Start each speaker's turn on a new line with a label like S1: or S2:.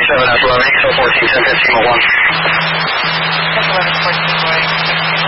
S1: 7 after 11, XO 14, 10, 15, 01.